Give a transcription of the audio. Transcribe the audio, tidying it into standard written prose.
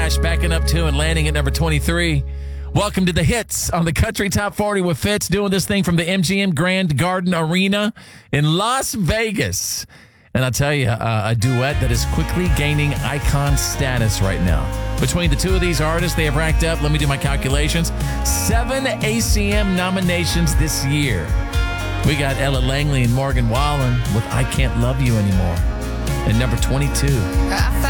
Flash backing up 2 and landing at number 23. Welcome to the hits on the Country Top 40 with Fitz, doing this thing from the MGM Grand Garden Arena in Las Vegas. And I'll tell you, a duet that is quickly gaining icon status right now. Between the two of these artists, they have racked up, let me do my calculations, 7 ACM nominations this year. We got Ella Langley and Morgan Wallen with I Can't Love You Anymore. And number 22.